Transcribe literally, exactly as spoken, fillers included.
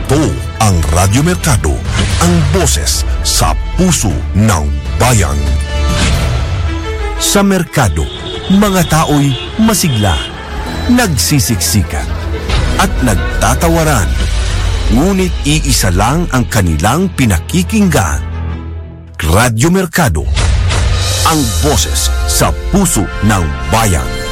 Ito ang Radyo Mercado, ang boses sa puso ng bayan. Sa merkado, mga tao'y masigla, nagsisiksikan, at nagtatawaran. Ngunit iisa lang ang kanilang pinakikinggan. Radyo Mercado, ang boses sa puso ng bayan.